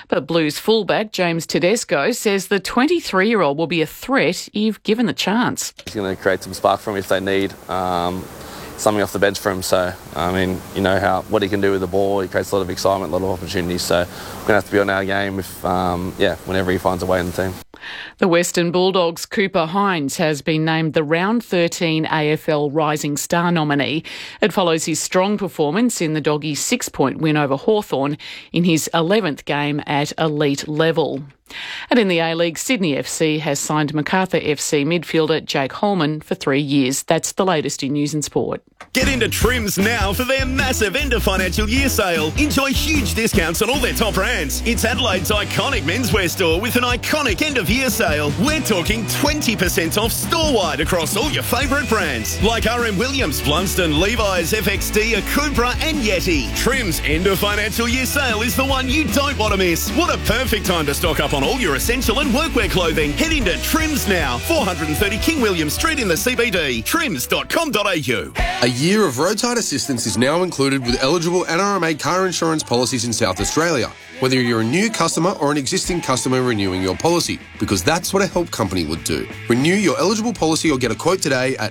But Blues fullback James Tedesco says the 23-year-old will be a threat if given the chance. He's going to create some spark for them if they need something off the bench for him. So, I mean, you know what he can do with the ball. He creates a lot of excitement, a lot of opportunities. So we're going to have to be on our game whenever he finds a way in the team. The Western Bulldogs' Cooper Hines has been named the Round 13 AFL Rising Star nominee. It follows his strong performance in the Doggies' 6-point win over Hawthorn in his 11th game at elite level. And in the A-League, Sydney FC has signed Macarthur FC midfielder Jake Holman for 3 years. That's the latest in news and sport. Get into Trims now for their massive end of financial year sale. Enjoy huge discounts on all their top brands. It's Adelaide's iconic menswear store with an iconic end of year sale. We're talking 20% off store-wide across all your favourite brands like RM Williams, Blunston, Levi's, FXD, Akubra and Yeti. Trims end of financial year sale is the one you don't want to miss. What a perfect time to stock up on all your essential and workwear clothing. Head into Trims now, 430 King William Street in the CBD. Trims.com.au. A year of roadside assistance is now included with eligible NRMA car insurance policies in South Australia, whether you're a new customer or an existing customer renewing your policy, because that's what a help company would do. Renew your eligible policy or get a quote today at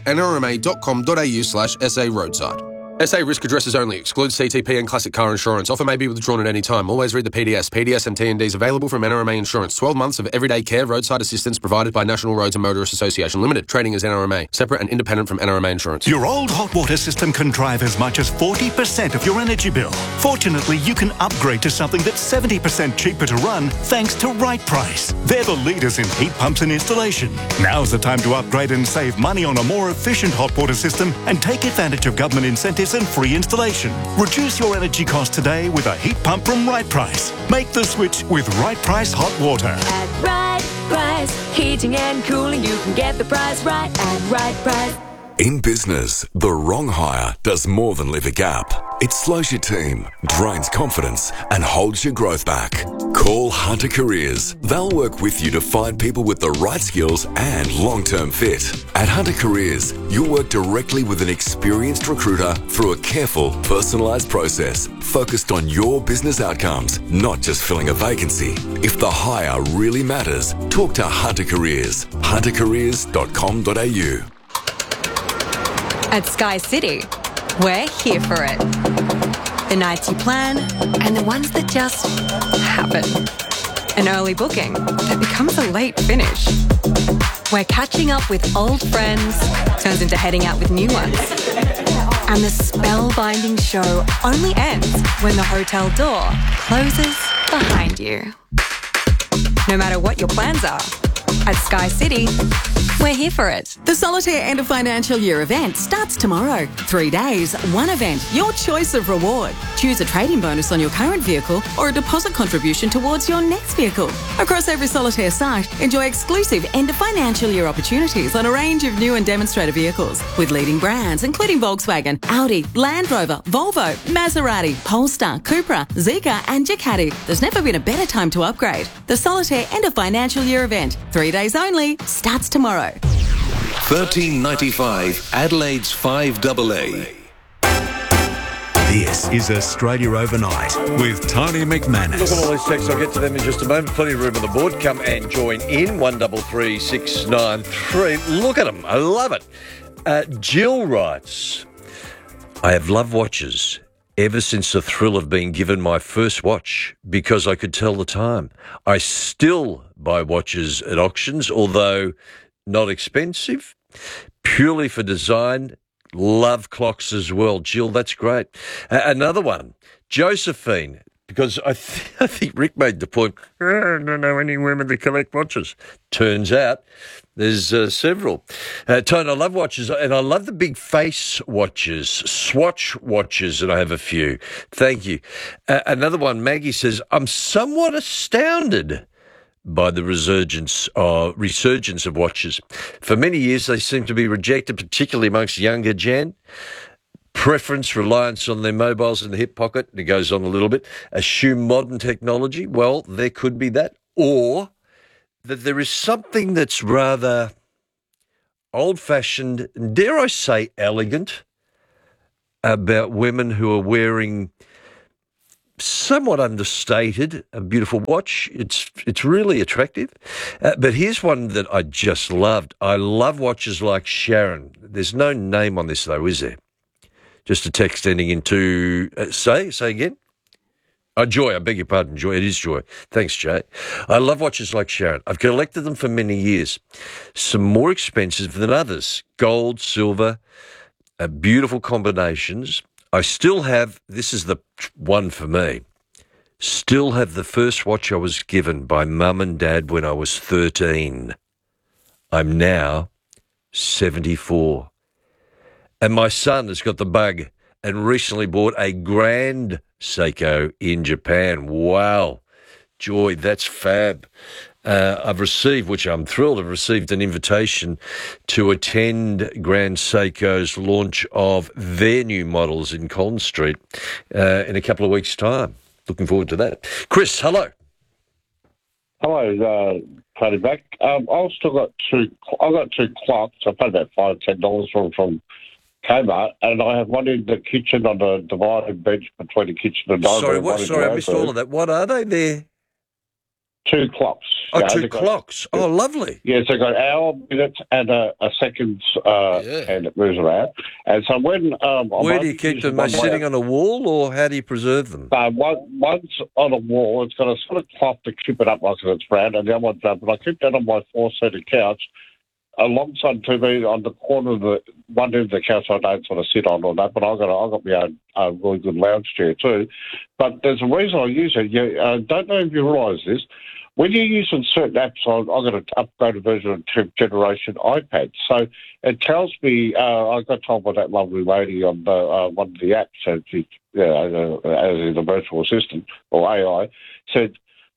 nrma.com.au/SA roadside. SA risk addresses only. Excludes CTP and classic car insurance. Offer may be withdrawn at any time. Always read the PDS. PDS and TNDs available from NRMA Insurance. 12 months of everyday care roadside assistance provided by National Roads and Motorists Association Limited. Trading as NRMA. Separate and independent from NRMA Insurance. Your old hot water system can drive as much as 40% of your energy bill. Fortunately, you can upgrade to something that's 70% cheaper to run thanks to Right Price. They're the leaders in heat pumps and installation. Now's the time to upgrade and save money on a more efficient hot water system and take advantage of government incentives and free installation. Reduce your energy cost today with a heat pump from Right Price. Make the switch with Right Price Hot Water. At Right Price, heating and cooling, you can get the price right at Right Price. In business, the wrong hire does more than leave a gap. It slows your team, drains confidence, and holds your growth back. Call Hunter Careers. They'll work with you to find people with the right skills and long-term fit. At Hunter Careers, you'll work directly with an experienced recruiter through a careful, personalised process focused on your business outcomes, not just filling a vacancy. If the hire really matters, talk to Hunter Careers. huntercareers.com.au. At Sky City, we're here for it. The nights you plan and the ones that just happen. An early booking that becomes a late finish. Where catching up with old friends turns into heading out with new ones. And the spellbinding show only ends when the hotel door closes behind you. No matter what your plans are, at Sky City, we're here for it. The Solitaire End of Financial Year event starts tomorrow. 3 days, one event, your choice of reward. Choose a trade-in bonus on your current vehicle or a deposit contribution towards your next vehicle. Across every Solitaire site, enjoy exclusive End of Financial Year opportunities on a range of new and demonstrator vehicles with leading brands including Volkswagen, Audi, Land Rover, Volvo, Maserati, Polestar, Cupra, Zeekr and Ducati. There's never been a better time to upgrade. The Solitaire End of Financial Year event, 3 days only, starts tomorrow. $13.95 Adelaide's 5AA. This is Australia Overnight with Tony McManus. Look at all these texts. I'll get to them in just a moment. Plenty of room on the board. Come and join in. 133693. Look at them. I love it. Jill writes, I have loved watches ever since the thrill of being given my first watch because I could tell the time. I still buy watches at auctions, although not expensive, purely for design. Love clocks as well. Jill, that's great. Another one, Josephine, because I think Rick made the point, I don't know any women that collect watches. Turns out there's several. Tone, I love watches, and I love the big face watches, Swatch watches, and I have a few. Thank you. Another one, Maggie says, I'm somewhat astounded by the resurgence of watches. For many years, they seem to be rejected, particularly amongst younger gen. Preference, reliance on their mobiles in the hip pocket, and it goes on a little bit. Assume modern technology. Well, there could be that. Or that there is something that's rather old-fashioned, dare I say elegant, about women who are wearing somewhat understated, a beautiful watch. It's really attractive. But here's one that I just loved. I love watches like Sharon. There's no name on this, though, is there? Just a text ending into, say again? Oh, Joy, I beg your pardon, Joy. It is Joy. Thanks, Jay. I love watches like Sharon. I've collected them for many years. Some more expensive than others. Gold, silver, beautiful combinations. I still have, this is the one for me, still have the first watch I was given by Mum and Dad when I was 13. I'm now 74. And my son has got the bug and recently bought a Grand Seiko in Japan. Wow. Joy, that's fab. I've received, which I'm thrilled, I've received an invitation to attend Grand Seiko's launch of their new models in Collins Street in a couple of weeks' time. Looking forward to that. Chris, hello. Hello, Tony back. I've still got two clocks. I paid about $5-10 for them from Kmart, and I have one in the kitchen on the divided bench between the kitchen and dining room. Sorry, I missed all of that. What are they there? Two clocks. Oh, two clocks. Oh, lovely. Yes, they've got hour, minutes, and a seconds hand that moves around. And so when... where do you keep them? Are they sitting on a wall, or how do you preserve them? One's on a wall. It's got a sort of cloth to keep it up like it's round, and the other one's up. But I keep that on my four-seater couch alongside TV on the corner of the one end of the couch. I don't sort of sit on or that, but I've got my own really good lounge chair too. But there's a reason I use it. I don't know if you realise this. When you're using certain apps, I've got an upgraded version of 10th generation iPad. So it tells me, I got told by that lovely lady on the, one of the apps, as in the virtual assistant or AI, said,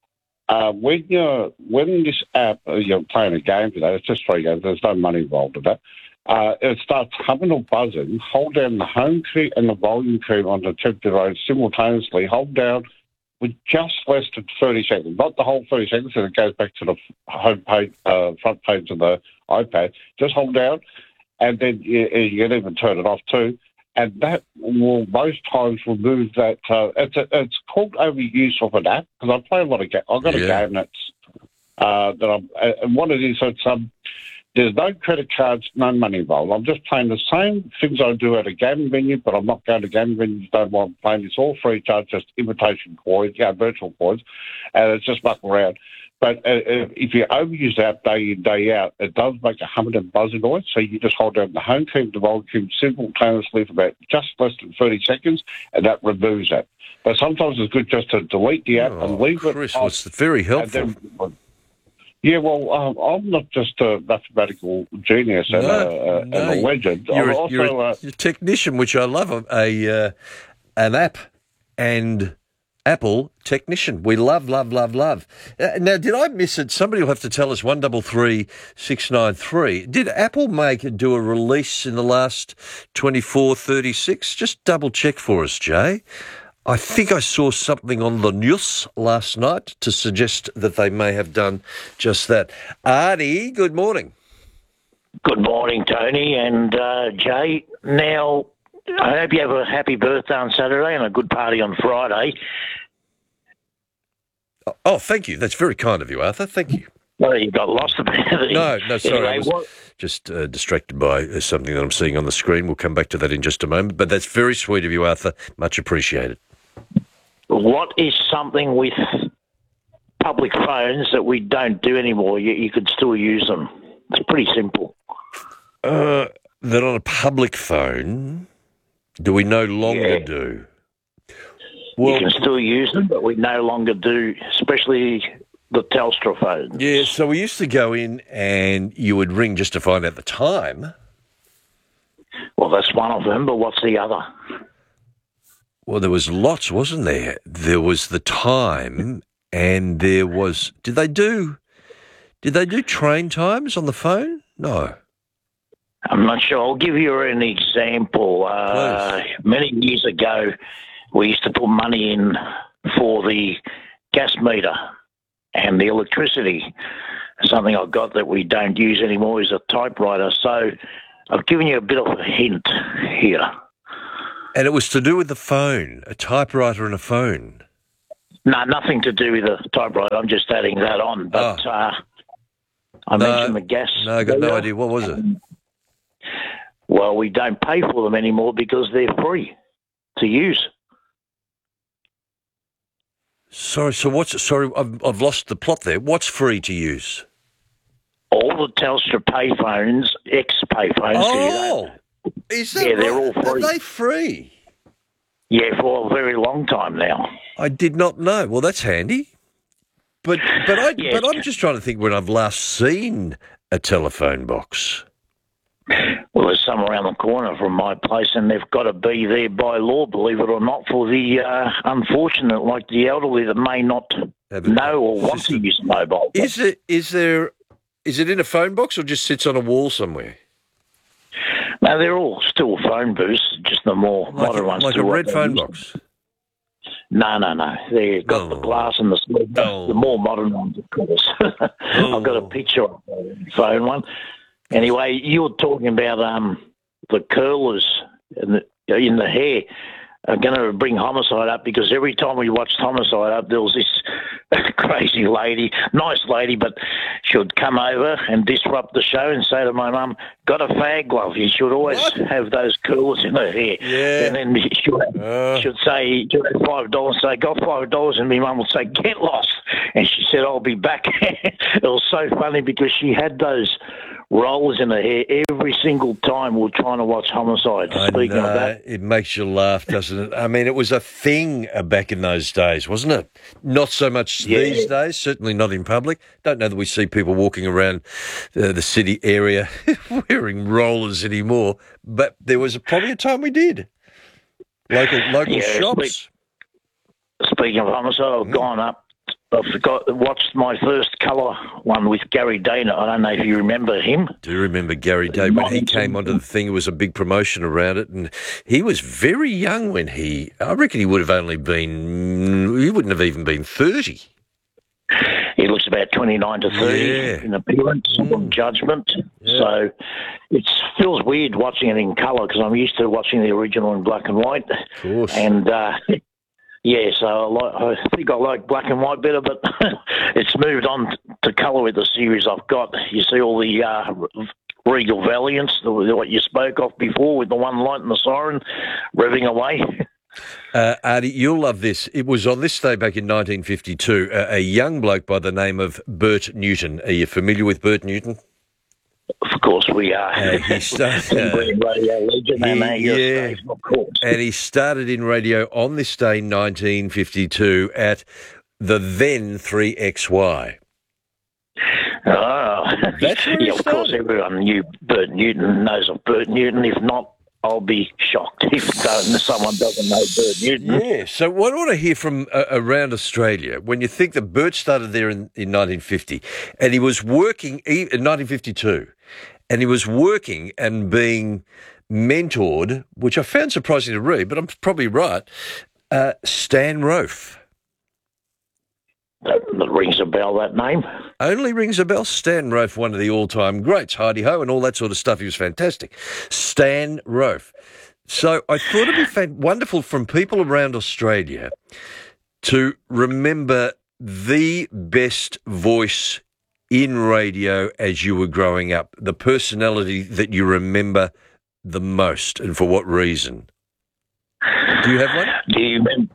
when this app, you're playing a game today, it's just free games, there's no money involved in that, it starts humming or buzzing, hold down the home key and the volume key on the 10th generation simultaneously, hold down with just less than 30 seconds, not the whole 30 seconds, and it goes back to the home page, front page of the iPad. Just hold down, and then you can even turn it off too. And that will most times remove that. It's called overuse of an app, because I play a lot of games. I've got a game and what it is, it's there's no credit cards, no money involved. I'm just playing the same things I do at a gaming venue, but I'm not going to gaming venues, don't want playing. It's all free charge, just imitation coins, virtual coins, and it's just mucking around. But if you overuse that day in, day out, it does make a humming and buzzing noise, so you just hold down the home key and the volume key simultaneously for about just less than 30 seconds, and that removes that. But sometimes it's good just to delete the app and leave it. Chris, was very helpful. Yeah, well, I'm not just a mathematical genius and a legend. You're a technician, which I love, an app and Apple technician. We love. Now, did I miss it? Somebody will have to tell us, 133693. Did Apple do a release in the last 24-36? Just double check for us, Jay. I think I saw something on the news last night to suggest that they may have done just that. Artie, good morning. Good morning, Tony and Jay. Now, I hope you have a happy birthday on Saturday and a good party on Friday. Oh, thank you. That's very kind of you, Arthur. Thank you. Well, you got lost a bit. No, sorry. Anyway, I was just distracted by something that I'm seeing on the screen. We'll come back to that in just a moment. But that's very sweet of you, Arthur. Much appreciated. What is something with public phones that we don't do anymore? You could still use them. It's pretty simple. That on a public phone, do we no longer do? Well, you can still use them, but we no longer do, especially the Telstra phones. Yeah, so we used to go in and you would ring just to find out the time. Well, that's one of them, but what's the other? Well, there was lots, wasn't there? There was the time, and there was... Did they do train times on the phone? No. I'm not sure. I'll give you an example. Many years ago, we used to put money in for the gas meter and the electricity. Something I've got that we don't use anymore is a typewriter. So I've given you a bit of a hint here. And it was to do with the phone, a typewriter and a phone. No, nothing to do with the typewriter. I'm just adding that on. But I mentioned the gas. No, I got no idea. What was it? Well, we don't pay for them anymore because they're free to use. Sorry, I've lost the plot there. What's free to use? All the Telstra payphones, ex-payphones. Oh, is that they're all free. Are they free? Yeah, for a very long time now. I did not know. Well, that's handy. But I'm just trying to think when I've last seen a telephone box. Well, there's some around the corner from my place, and they've got to be there by law, believe it or not, for the unfortunate, like the elderly that may not know or want to use a mobile. Is it in a phone box or just sits on a wall somewhere? No, they're all still phone booths, just the more modern ones. Like a red phone box? No. They've got the glass and the more modern ones, of course. I've got a picture of the phone one. Anyway, you were talking about the curlers in the hair. I'm going to bring Homicide up because every time we watched Homicide up, there was this crazy lady, nice lady, but she would come over and disrupt the show and say to my mum, got a fag glove. You should always have those curlers in her hair. Yeah. And then she would say, $5, say, got $5, and my mum would say, get lost. And she said, I'll be back. It was so funny because she had those rollers in her hair every single time we were trying to watch Homicide. Speaking of that. It makes you laugh, doesn't it? I mean, it was a thing back in those days, wasn't it? Not so much these days, certainly not in public. Don't know that we see people walking around the city area wearing rollers anymore, but there was probably a time we did. Local shops. Speaking of Homicide, I've gone up. I watched my first colour one with Gary Dana. I don't know if you remember him. Do you remember Gary Dana? When he came onto the thing, it was a big promotion around it, and he was very young when I reckon he would have only been, he wouldn't have even been 30. He looks about 29 to 30 in appearance and judgment. Yeah. So it feels weird watching it in colour because I'm used to watching the original in black and white. Of course. And yeah, so I think I like black and white better, but it's moved on to colour with the series I've got. You see all the Regal Valiants, what you spoke of before, with the one light and the siren revving away. Artie, you'll love this. It was on this day back in 1952, a young bloke by the name of Bert Newton. Are you familiar with Bert Newton? Of course we are. He started, radio legend, of course. And he started in radio on this day, 1952, at the then 3XY. Oh, that's where of course everyone knew Bert Newton, knows of Bert Newton. If not, I'll be shocked if someone doesn't know Bert Newton. Yeah, so what I want to hear from around Australia, when you think that Bert started there in 1950, and he was working in 1952, and he was working and being mentored, which I found surprising to read, but I'm probably right, Stan Rofe. That rings a bell, that name. Only rings a bell. Stan Rofe, one of the all-time greats, Heidi-ho and all that sort of stuff. He was fantastic. Stan Rofe. So I thought it'd be wonderful from people around Australia to remember the best voice in radio as you were growing up, the personality that you remember the most, and for what reason. Do you have one? Do you remember?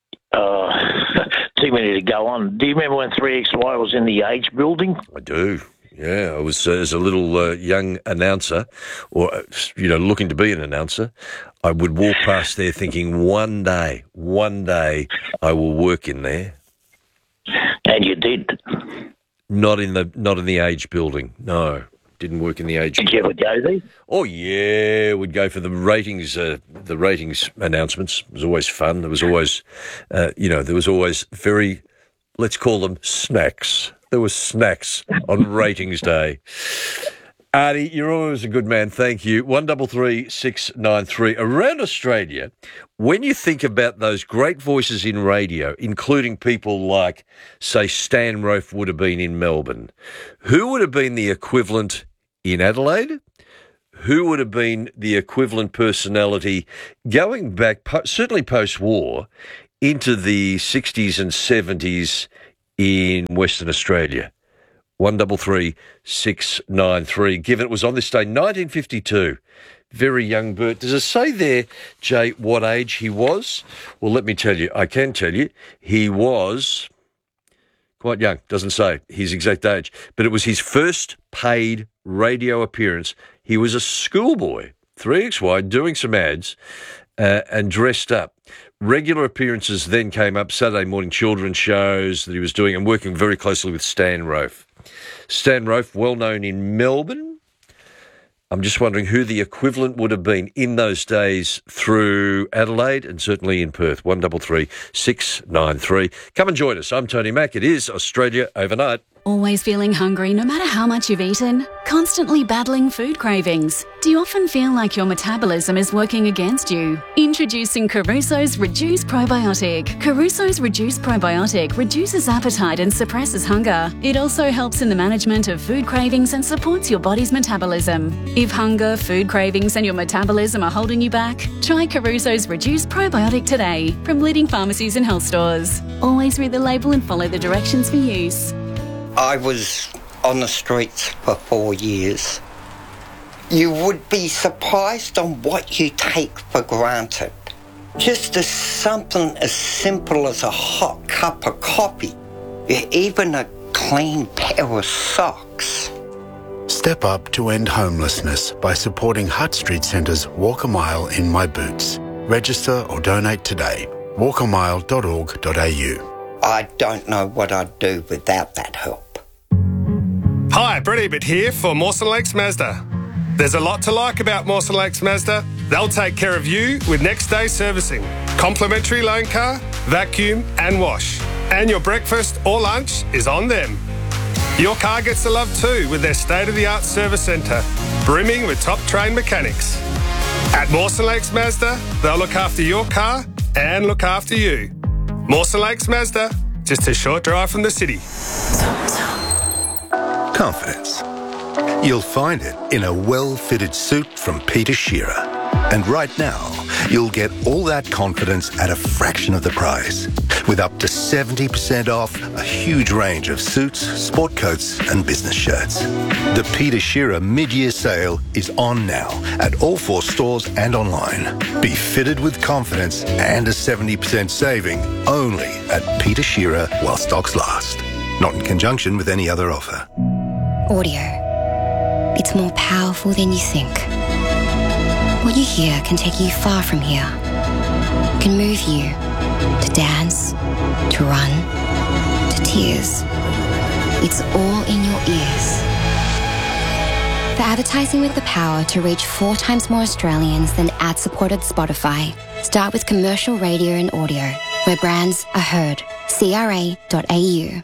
Too many to go on. Do you remember when 3XY was in the Age building? I do. Yeah, I was as a little young announcer, or looking to be an announcer. I would walk past there thinking, one day, I will work in there. And you did. Not in the Age building. No, didn't work in the Age. Did you ever go there? Oh yeah, we'd go for the ratings. The ratings announcements. It was always fun. There was always, there was always very, let's call them snacks. There was snacks on ratings day. Artie, you're always a good man. Thank you. 133 693. Around Australia, when you think about those great voices in radio, including people like, say, Stan Rofe would have been in Melbourne, who would have been the equivalent in Adelaide? Who would have been the equivalent personality going back, certainly post-war, into the 60s and 70s in Western Australia? 133 693. Given it was on this day, 1952. Very young Bert. Does it say there, Jay, what age he was? Well, let me tell you. I can tell you. He was quite young. Doesn't say his exact age. But it was his first paid radio appearance. He was a schoolboy, 3XY, doing some ads and dressed up. Regular appearances then came up, Saturday morning children's shows that he was doing and working very closely with Stan Rofe. Stan Rofe, well known in Melbourne. I'm just wondering who the equivalent would have been in those days through Adelaide and certainly in Perth. 133 693. Come and join us. I'm Tony Mack. It is Australia Overnight. Always feeling hungry no matter how much you've eaten? Constantly battling food cravings? Do you often feel like your metabolism is working against you? Introducing Caruso's Reduce Probiotic. Caruso's Reduce Probiotic reduces appetite and suppresses hunger. It also helps in the management of food cravings and supports your body's metabolism. If hunger, food cravings and your metabolism are holding you back, try Caruso's Reduce Probiotic today from leading pharmacies and health stores. Always read the label and follow the directions for use. I was on the streets for 4 years. You would be surprised on what you take for granted. Just something as simple as a hot cup of coffee, even a clean pair of socks. Step up to end homelessness by supporting Hutt Street Centre's Walk a Mile in My Boots. Register or donate today. walkamile.org.au. I don't know what I'd do without that help. Hi, Brett Ebert here for Mawson Lakes Mazda. There's a lot to like about Mawson Lakes Mazda. They'll take care of you with next day servicing, complimentary loan car, vacuum and wash. And your breakfast or lunch is on them. Your car gets the love too with their state-of-the-art service centre, brimming with top-trained mechanics. At Mawson Lakes Mazda, they'll look after your car and look after you. Mawson Lakes Mazda, just a short drive from the city. Confidence. You'll find it in a well-fitted suit from Peter Shearer. And right now, you'll get all that confidence at a fraction of the price. With up to 70% off a huge range of suits, sport coats and business shirts. The Peter Shearer mid-year sale is on now at all 4 stores and online. Be fitted with confidence and a 70% saving only at Peter Shearer while stocks last. Not in conjunction with any other offer. Audio. It's more powerful than you think. What you hear can take you far from here. Can move you to dance, to run, to tears. It's all in your ears. For advertising with the power to reach 4 times more Australians than ad-supported Spotify, start with commercial radio and audio, where brands are heard. CRA.au.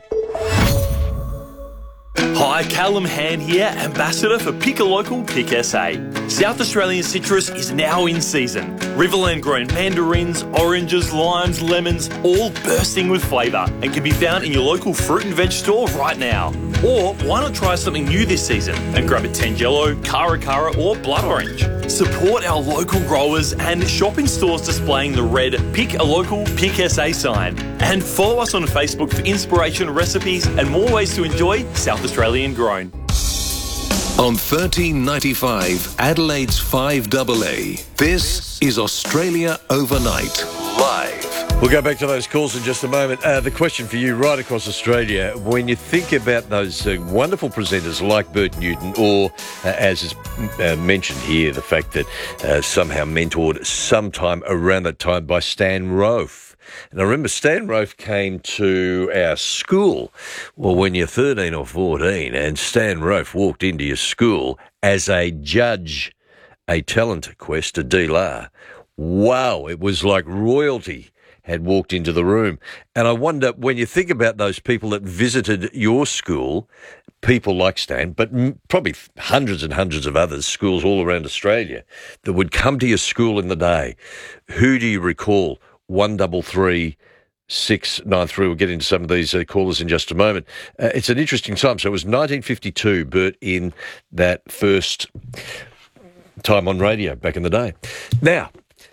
Hi, Callum Hand here, Ambassador for Pick a Local, Pick SA. South Australian citrus is now in season. Riverland grown mandarins, oranges, limes, lemons, all bursting with flavour and can be found in your local fruit and veg store right now. Or why not try something new this season and grab a Tangelo, Cara Cara or Blood Orange. Support our local growers and shop in stores displaying the red Pick a Local, Pick SA sign. And follow us on Facebook for inspiration, recipes and more ways to enjoy South Australian grown. On 1395 Adelaide's 5AA, this is Australia Overnight, live. We'll go back to those calls in just a moment. The question for you right across Australia, when you think about those wonderful presenters like Bert Newton or, as is mentioned here, the fact that somehow mentored sometime around that time by Stan Rofe. And I remember Stan Rofe came to our school, well, when you're 13 or 14, and Stan Rofe walked into your school as a judge, a talent quest, a dealer. Wow, it was like royalty had walked into the room. And I wonder, when you think about those people that visited your school, people like Stan, but probably hundreds and hundreds of others, schools all around Australia, that would come to your school in the day, who do you recall? 133 693. We'll get into some of these callers in just a moment. It's an interesting time. So it was 1952, Bert, in that first time on radio back in the day. Now,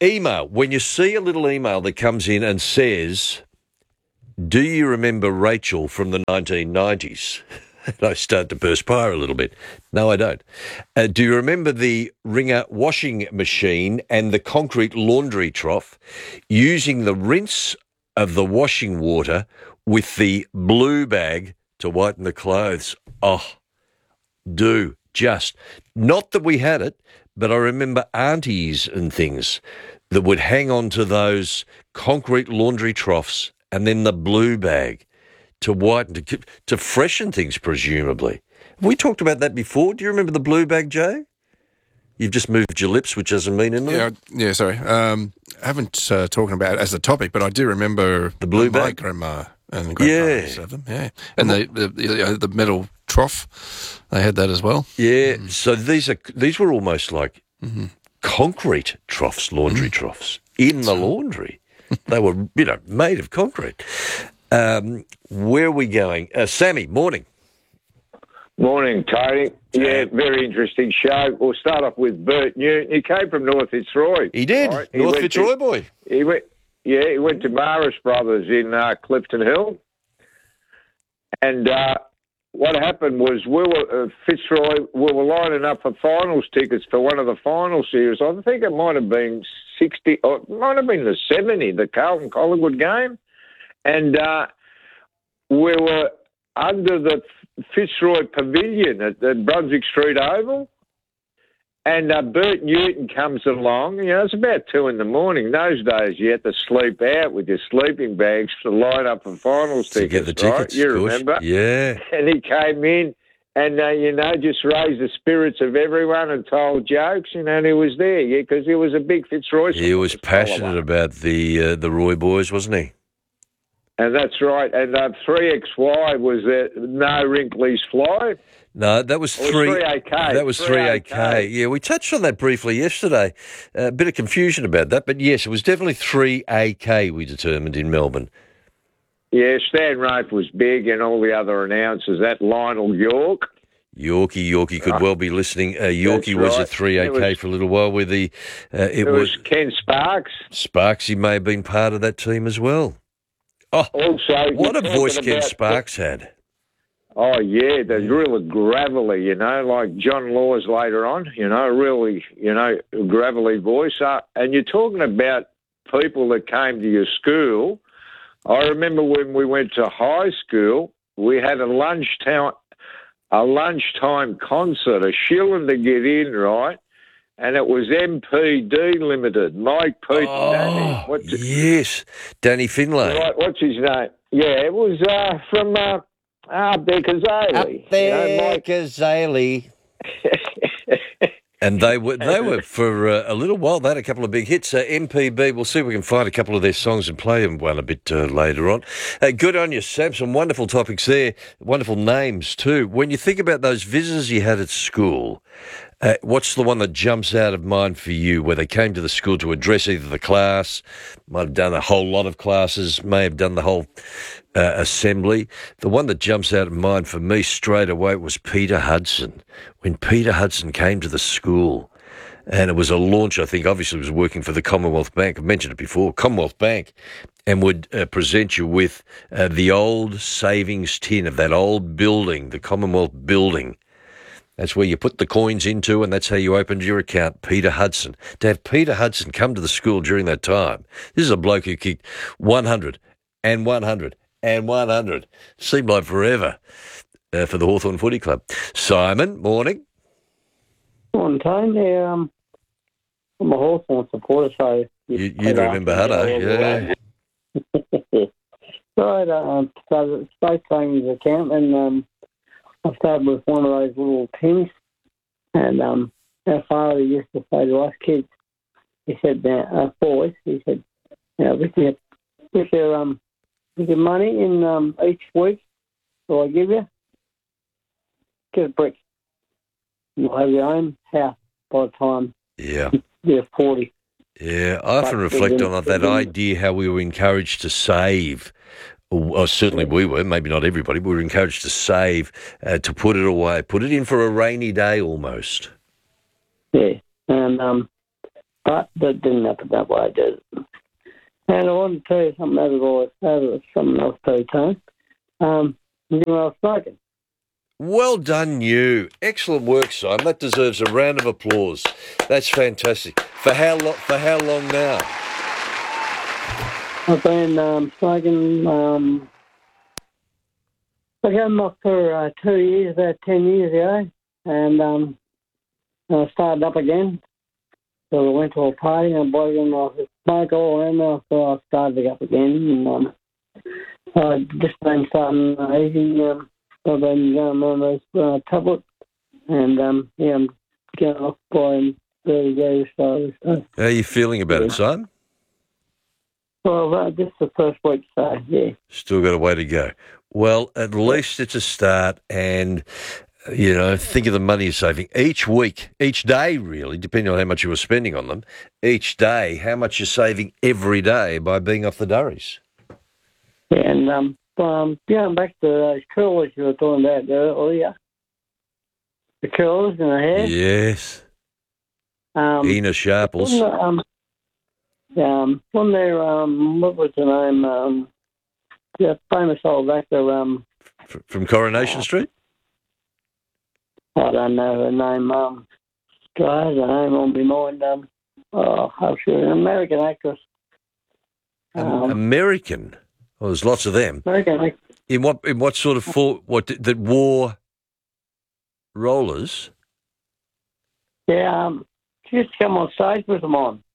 email. When you see a little email that comes in and says, "Do you remember Rachel from the 1990s?" And I start to perspire a little bit. No, I don't. Do you remember the Ringer washing machine and the concrete laundry trough using the rinse of the washing water with the blue bag to whiten the clothes? Oh, do just. Not that we had it, but I remember aunties and things that would hang on to those concrete laundry troughs and then the blue bag to whiten, to freshen things, presumably. Have we talked about that before? Do you remember the blue bag, Jay? You've just moved your lips, which doesn't mean anything. Yeah, sorry. I haven't talking about it as a topic, but I do remember the blue my bag. grandma and grandpa used to have them. Yeah, and the metal trough, they had that as well. Yeah, so these were almost like concrete troughs, laundry troughs in the laundry. They were, made of concrete. Where are we going? Sammy, morning. Morning, Tony. Yeah, very interesting show. We'll start off with Bert Newton. He came from North Fitzroy. He did. Right? North Fitzroy boy. He went to Maris Brothers in Clifton Hill. And what happened was Fitzroy, we were lining up for finals tickets for one of the final series. I think it might have been 60, or it might have been the 70, the Carlton Collingwood game. And we were under the Fitzroy Pavilion at the Brunswick Street Oval. And Bert Newton comes along. It's about 2 a.m. Those days you had to sleep out with your sleeping bags to line up for finals tickets. To get the tickets, right? You remember? Yeah. And he came in and, just raised the spirits of everyone and told jokes, and he was there, because he was a big Fitzroy supporter. He was passionate about the Roy boys, wasn't he? And that's right. And 3XY was No Wrinklies Fly. No, that was 3AK. That was 3AK. Yeah, we touched on that briefly yesterday. A bit of confusion about that, but yes, it was definitely 3AK, we determined, in Melbourne. Yeah, Stan Rope was big, and all the other announcers. That Lionel York. Yorkie could well be listening. Yorkie was at 3AK for a little while. Where it was Ken Sparks. Sparksy may have been part of that team as well. Oh, also, what a voice Ken Sparks had. Oh, yeah, they're really gravelly, like John Laws later on, really, gravelly voice. And you're talking about people that came to your school. I remember when we went to high school, we had a lunchtime concert, a shilling to get in, right? And it was MPD Limited, Mike, Pete, and Danny. Yes, Danny Finlay. Right, what's his name? Yeah, it was from up there, Kazali. Up there, Kazali. And they were for a little while. They had a couple of big hits. MPB, we'll see if we can find a couple of their songs and play them one a bit later on. Good on you, Sam. Some wonderful topics there. Wonderful names too. When you think about those visitors you had at school, what's the one that jumps out of mind for you, where they came to the school to address either the class, might have done a whole lot of classes, may have done the whole assembly? The one that jumps out of mind for me straight away was Peter Hudson. When Peter Hudson came to the school, and it was a launch, I think, obviously he was working for the Commonwealth Bank, I've mentioned it before, Commonwealth Bank, and would present you with the old savings tin of that old building, the Commonwealth building. That's where you put the coins into, and that's how you opened your account. Peter Hudson. To have Peter Hudson come to the school during that time, this is a bloke who kicked 100 and 100 and 100. Seemed like forever for the Hawthorn Footy Club. Simon, morning. Morning, Tone. Yeah, I'm a Hawthorn supporter, so... You'd remember Hutto, yeah. So I started savings account, and I started with one of those little tins, and our father used to say to us kids, he said, boys, he said, with your money in each week that I give you, get a brick. You'll have your own house by the time you're 40. Yeah, I often reflect on that idea, how we were encouraged to save. Well, certainly we were, maybe not everybody, but we were encouraged to save, to put it away, put it in for a rainy day almost. Yeah, and but that didn't happen that way, did it? And I want to tell you something something else too, Tony. You know, I was smoking. Well done, you. Excellent work, Simon. That deserves a round of applause. That's fantastic. For how long now? I've been smoking. I got off for 2 years, about 10 years ago, and I started up again. So I went to a party and I bought in off the smoke all in there, so I started up again. And I've just been starting easy. I've been going on those tablets, and I'm getting off by 30 days. So How are you feeling about it, Simon? Well, this is the first week, so yeah. Still got a way to go. Well, at least it's a start, and, you know, think of the money you're saving. Each week, each day, really, depending on how much you were spending on them, each day, how much you're saving every day by being off the durries. Yeah, and going back to those curlers you were talking about earlier, the curlers in the hair. Yes. Ina Sharples. From there, what was the name? The famous old actor. From Coronation Street? I don't know her name. I had her name on my mind. She was an American actress. American? Well, there's lots of them. American actress. In what sort of that wore rollers? Yeah, she used to come on stage with them on.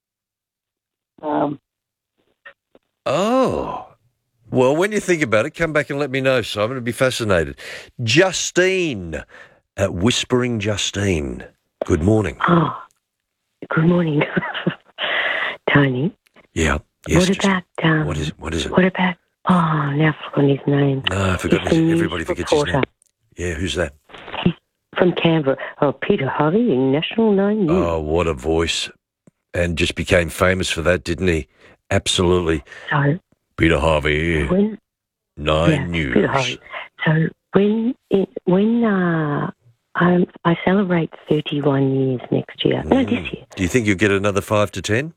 Well, when you think about it, come back and let me know, Simon. I'd be fascinated. Justine, Whispering Justine. Good morning. Oh, good morning, Tony. Yeah. Yes, what about what is it? What about? Oh, now I've forgotten his name. No, I've forgotten. Everybody forgets his name. Yeah, who's that? From Canberra. Oh, Peter Harvey in National 9 News. Oh, what a voice! And just became famous for that, didn't he? Absolutely. So, Peter Harvey, Nine News. Peter Harvey. So when I celebrate 31 years next year. No, this year. Do you think you'll get another 5 to 10?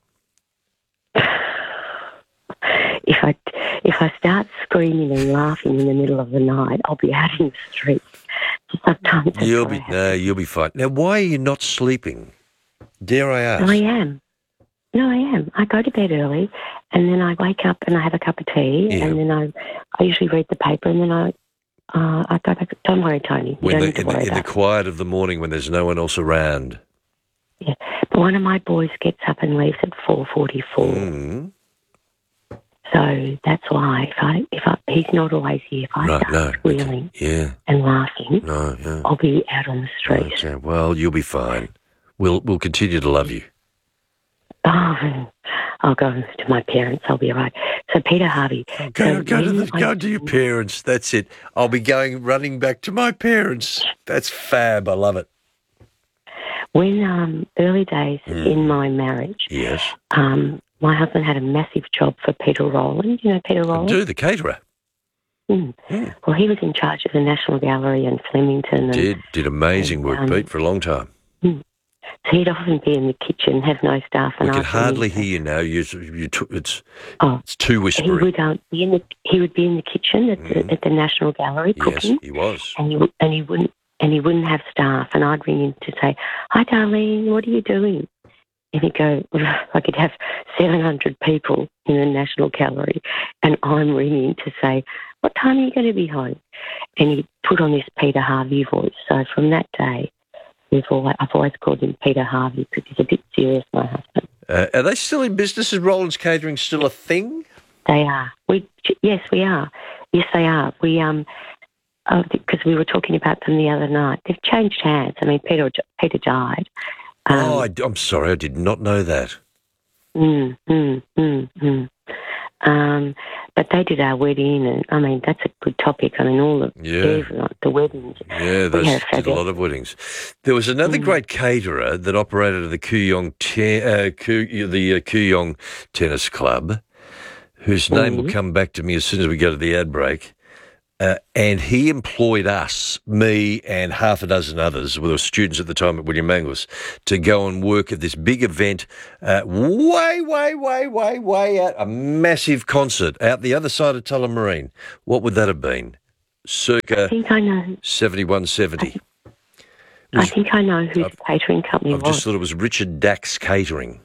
If I start screaming and laughing in the middle of the night, I'll be out in the streets. Sometimes You'll be fine. Now, why are you not sleeping? Dare I ask? I am. No, I am. I go to bed early, and then I wake up and I have a cup of tea, and then I usually read the paper, and then I go back. Don't worry, Tony. You don't need to worry in the quiet of the morning when there's no one else around. Yeah, but one of my boys gets up and leaves at 4:44. So that's why if he's not always here, if I start squealing and laughing, I'll be out on the street. Okay. Well, you'll be fine. We'll continue to love you. Oh, I'll go to my parents. I'll be all right. So Peter Harvey. Go to your parents. That's it. I'll be running back to my parents. That's fab. I love it. When early days in my marriage, yes, my husband had a massive job for Peter Rowland. You know Peter Rowland? I do, the caterer. Well, he was in charge of the National Gallery and Flemington. Did amazing work, Pete, for a long time. So he'd often be in the kitchen, have no staff. We can hardly hear you now. It's too whispery. He would be in the kitchen at the National Gallery cooking. Yes, he was. And he wouldn't have staff. And I'd ring in to say, "Hi, darling, what are you doing?" And he'd go, I could have 700 people in the National Gallery, and I'm ringing to say, "What time are you going to be home?" And he'd put on this Peter Harvey voice. So from that day, I've always called him Peter Harvey because he's a bit serious, my husband. Are they still in business? Is Roland's Catering still a thing? They are. Yes, we are. Yes, they are. Because we were talking about them the other night. They've changed hands. I mean, Peter died. I'm sorry, I did not know that. But they did our wedding, and I mean that's a good topic. I mean all the weddings. Yeah, they did a lot of weddings. There was another great caterer that operated at the Kooyong Tennis Club, whose name will come back to me as soon as we go to the ad break. And he employed us, me and half a dozen others, we were students at the time at William Mangles, to go and work at this big event way out, a massive concert out the other side of Tullamarine. What would that have been? Circa I think I know. 71, 70. I think I know who the catering company I've was. just thought it was Richard Dax Catering.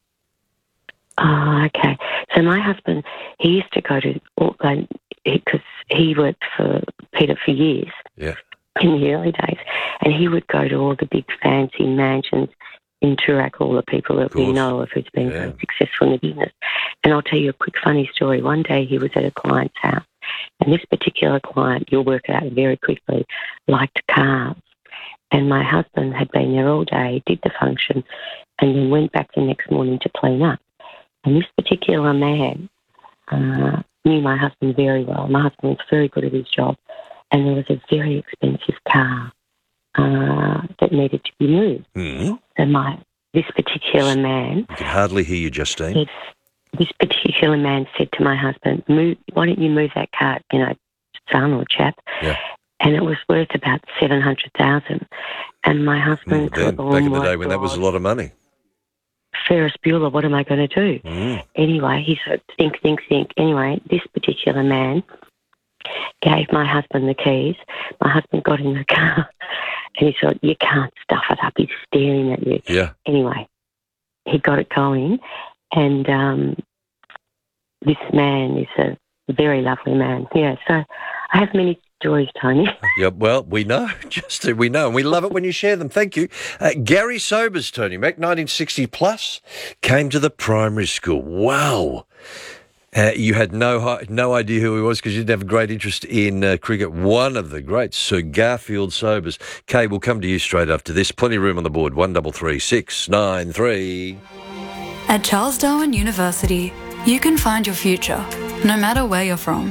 Oh, okay. So my husband, he used to go to, because he worked for Peter for years Yeah. in the early days, and he would go to all the big fancy mansions in Toorak, all the people that we know of who's been very successful in the business. And I'll tell you a quick funny story. One day he was at a client's house, and this particular client, you'll work it out very quickly, liked cars. And my husband had been there all day, did the function, and then went back the next morning to clean up. And this particular man knew my husband very well. My husband was very good at his job, and there was a very expensive car that needed to be moved. Mm. So this particular man... I can hardly hear you, Justine. This particular man said to my husband, why don't you move that car, son or chap? Yeah. And it was worth about $700,000. And my husband thought, Back in the day when that was a lot of money. Ferris Bueller, what am I going to do? Mm. Anyway, he said, think. Anyway, this particular man gave my husband the keys. My husband got in the car and he said, you can't stuff it up. He's staring at you. Yeah. Anyway, he got it going, and this man is a very lovely man. Yeah, so I have many stories, Tony. Yeah, well, we know, Justin, we know, and we love it when you share them. Thank you. Gary Sobers, Tony Mac, 1960 plus, came to the primary school. Wow. You had no idea who he was because you didn't have a great interest in cricket. One of the greats, Sir Garfield Sobers. Kay, we'll come to you straight after this. Plenty of room on the board, 133 693. At Charles Darwin University, you can find your future, no matter where you're from.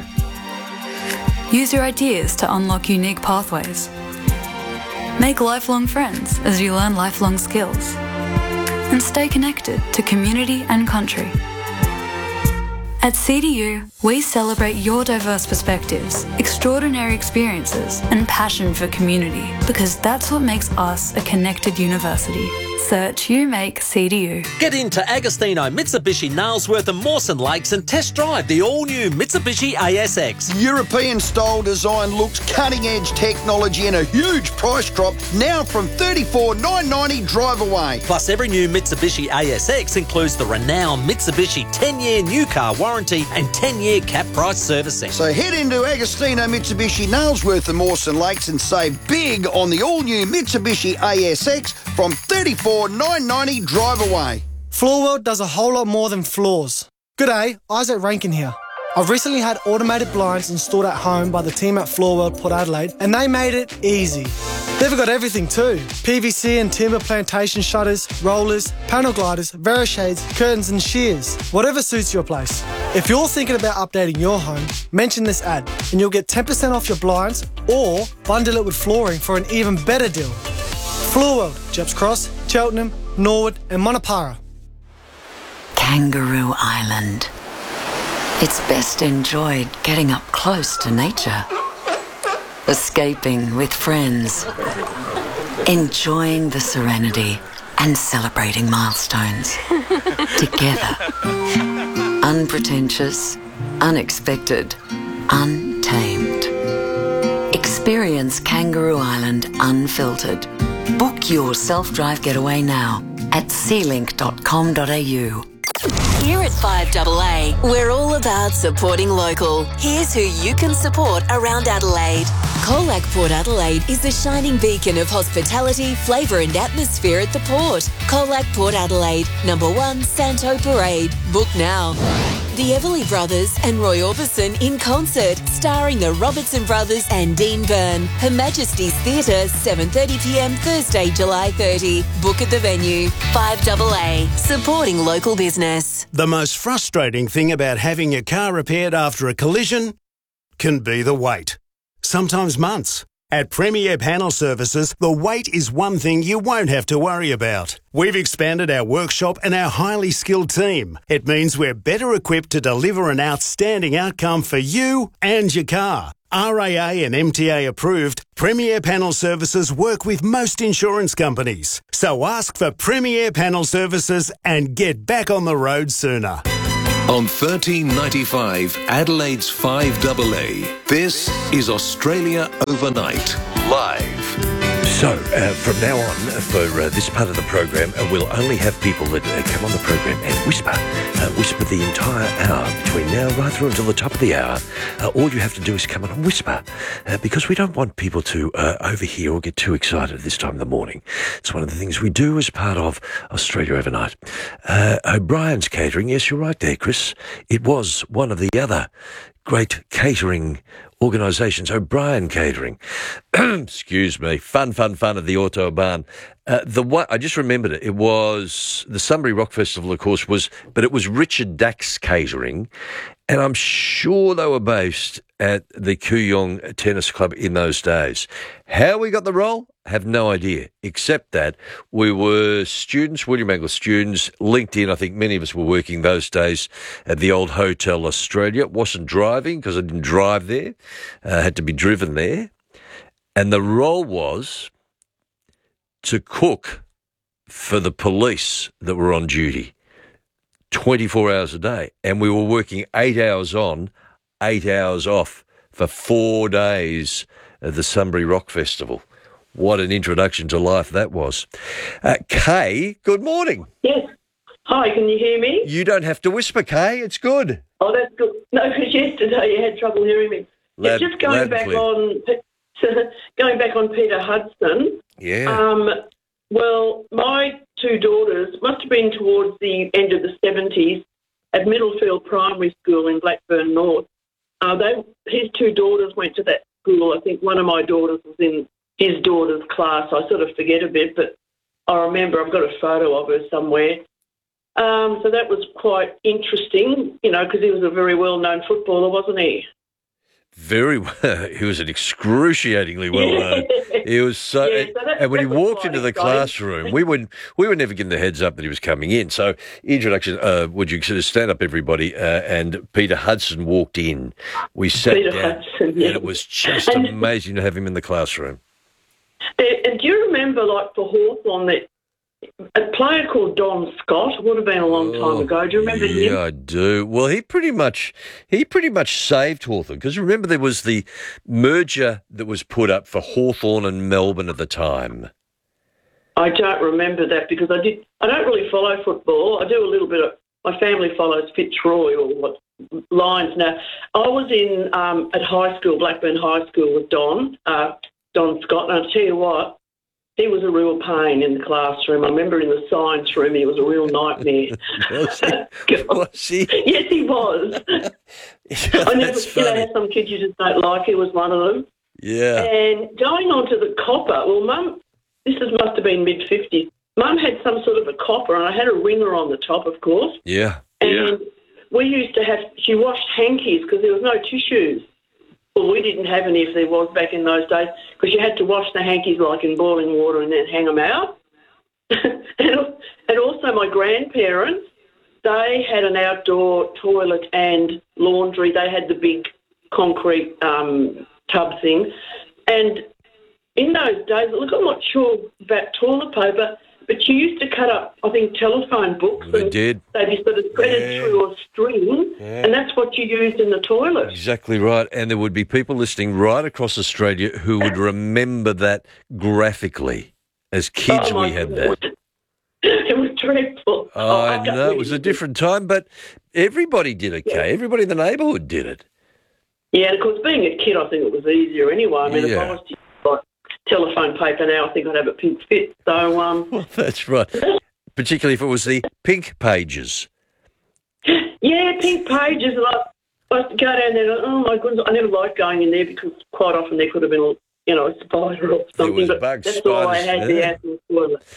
Use your ideas to unlock unique pathways. Make lifelong friends as you learn lifelong skills. And stay connected to community and country. At CDU, we celebrate your diverse perspectives, extraordinary experiences, and passion for community, because that's what makes us a connected university. Search You Make CDU. Get into Agostino, Mitsubishi, Nailsworth and Mawson Lakes and test drive the all-new Mitsubishi ASX. European-style design looks, cutting-edge technology and a huge price drop, now from $34,990 drive away. Plus, every new Mitsubishi ASX includes the renowned Mitsubishi 10-year new car warranty and 10-year cap price servicing. So head into Agostino, Mitsubishi, Nailsworth and Mawson Lakes and save big on the all-new Mitsubishi ASX from $34,990 drive away. Floorworld does a whole lot more than floors. G'day, Isaac Rankin here. I've recently had automated blinds installed at home by the team at Floorworld Port Adelaide, and they made it easy. They've got everything too. PVC and timber plantation shutters, rollers, panel gliders, Verishades, curtains and shears. Whatever suits your place. If you're thinking about updating your home, mention this ad and you'll get 10% off your blinds or bundle it with flooring for an even better deal. Floorworld, Jeps Cross, Cheltenham, Norwood and Monopara. Kangaroo Island. It's best enjoyed getting up close to nature. Escaping with friends. Enjoying the serenity and celebrating milestones. Together. Unpretentious, unexpected, untamed. Experience Kangaroo Island unfiltered. Book your self-drive getaway now at sealink.com.au. Here at 5AA, we're all about supporting local. Here's who you can support around Adelaide. Colac Port Adelaide is the shining beacon of hospitality, flavour and atmosphere at the port. Colac Port Adelaide, number 1 Santo Parade. Book now. The Everly Brothers and Roy Orbison in concert, starring the Robertson Brothers and Dean Byrne. Her Majesty's Theatre, 7:30pm Thursday, July 30. Book at the venue. 5AA, supporting local business. The most frustrating thing about having your car repaired after a collision can be the wait. Sometimes months. At Premier Panel Services, the wait is one thing you won't have to worry about. We've expanded our workshop and our highly skilled team. It means we're better equipped to deliver an outstanding outcome for you and your car. RAA and MTA approved, Premier Panel Services work with most insurance companies. So ask for Premier Panel Services and get back on the road sooner. On 1395 Adelaide's 5AA, this is Australia Overnight, live. So, from now on, for this part of the program, we'll only have people that come on the program and whisper the entire hour between now right through until the top of the hour. All you have to do is come on and whisper, because we don't want people to overhear or get too excited this time of the morning. It's one of the things we do as part of Australia Overnight. O'Brien's Catering, yes, you're right there, Chris. It was one of the other great catering organisations, O'Brien Catering. Excuse me. Fun at the Autobahn. I just remembered it. It was the Sunbury Rock Festival, of course, but it was Richard Dack's Catering, and I'm sure they were based at the Kooyong Tennis Club in those days. How we got the role? Have no idea, except that we were students, William Angle students, linked in. I think many of us were working those days at the old Hotel Australia. Wasn't driving because I didn't drive there. Had to be driven there. And the role was to cook for the police that were on duty 24 hours a day. And we were working 8 hours on, 8 hours off for 4 days at the Sunbury Rock Festival. What an introduction to life that was. Kay, good morning. Yes. Hi, can you hear me? You don't have to whisper, Kay. It's good. Oh, that's good. No, because yesterday you had trouble hearing me. Just going back on Peter Hudson. Yeah. Well, my two daughters must have been towards the end of the 70s at Middlefield Primary School in Blackburn North. His two daughters went to that school. I think one of my daughters was in his daughter's class. I sort of forget a bit, but I remember I've got a photo of her somewhere. So that was quite interesting, because he was a very well-known footballer, wasn't he? Very well. He was an excruciatingly well-known. He was so, and when he walked into the classroom, we were never given the heads up that he was coming in. So, introduction. Would you sort of stand up, everybody? And Peter Hudson walked in. We sat down, and it was just amazing to have him in the classroom. And do you remember, for Hawthorn, that a player called Don Scott? Would have been a long time ago. Do you remember him? Yeah, I do. Well, he pretty much saved Hawthorn, because remember there was the merger that was put up for Hawthorn and Melbourne at the time. I don't remember that because I don't really follow football. I do a little bit of. My family follows Fitzroy or Lions. Now, I was in at high school, Blackburn High School, with Don Scott, and I'll tell you what. He was a real pain in the classroom. I remember in the science room, he was a real nightmare. Was he? Yes, he was. I never, had some kids you just don't like. He was one of them. Yeah. And going on to the copper, well, Mum, must have been mid-50s. Mum had some sort of a copper, and I had a ringer on the top, of course. Yeah. And we used to she washed hankies because there was no tissues. Well, we didn't have any if there was back in those days because you had to wash the hankies in boiling water and then hang them out. and also my grandparents, they had an outdoor toilet and laundry. They had the big concrete tub thing. And in those days, look, I'm not sure about toilet paper, but you used to cut up, I think, telephone books. They did. They'd be sort of threaded through a string, and that's what you used in the toilet. Exactly right. And there would be people listening right across Australia who would remember that graphically. As kids, we had that. It was dreadful. I know. It was a different time, but everybody did it, Kay. Everybody in the neighbourhood did it. Yeah, and of course, being a kid, I think it was easier anyway. I mean, if I was to telephone paper now, I think I'd have a pink fit. So, well, that's right. Particularly if it was the pink pages. Yeah, pink pages. I used to go down there and, oh my goodness, I never liked going in there because quite often there could have been a spider or something. There was bugs, that's spiders. All I had there.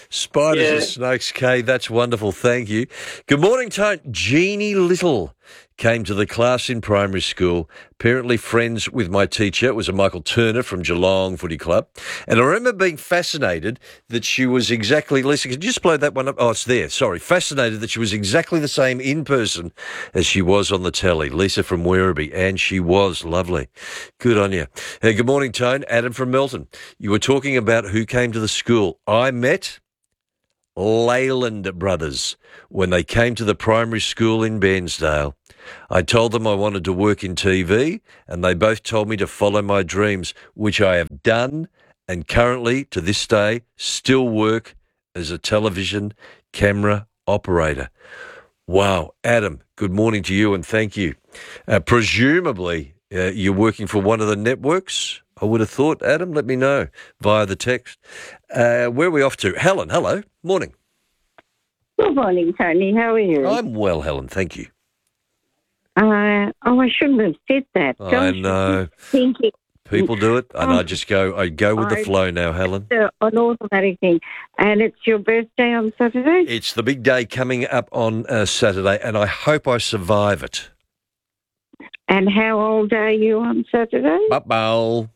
Spiders and snakes, Kay. That's wonderful. Thank you. Good morning, Tone. Jeannie Little came to the class in primary school, apparently friends with my teacher. It was a Michael Turner from Geelong Footy Club. And I remember being fascinated that she was exactly, Lisa, could you just blow that one up? Oh, it's there, sorry. Fascinated that she was exactly the same in person as she was on the telly. Lisa from Werribee, and she was lovely. Good on you. Good morning, Tone. Adam from Melton. You were talking about who came to the school. I met Leyland brothers when they came to the primary school in Bairnsdale. I told them I wanted to work in TV, and they both told me to follow my dreams, which I have done, and currently, to this day, still work as a television camera operator. Wow, Adam, good morning to you, and thank you. Presumably, you're working for one of the networks, I would have thought. Adam, let me know via the text. Where are we off to? Helen, hello. Morning. Good morning, Tony. How are you? I'm well, Helen. Thank you. I shouldn't have said that. I know. People do it, and I go with the flow now, Helen. It's an automatic thing. And it's your birthday on Saturday? It's the big day coming up on Saturday, and I hope I survive it. And how old are you on Saturday? How